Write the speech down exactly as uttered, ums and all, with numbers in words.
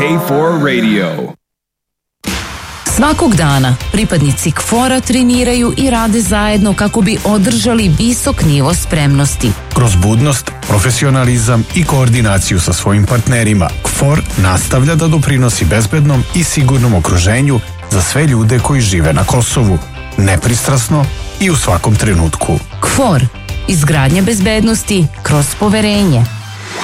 K four Radio. Svakog dana pripadnici K F O R-a treniraju i rade zajedno kako bi održali visok nivo spremnosti. Kroz budnost, profesionalizam i koordinaciju sa svojim partnerima, K F O R nastavlja da doprinosi bezbednom i sigurnom okruženju za sve ljude koji žive na Kosovu, nepristrasno i u svakom trenutku. K F O R. Izgradnja bezbednosti kroz poverenje.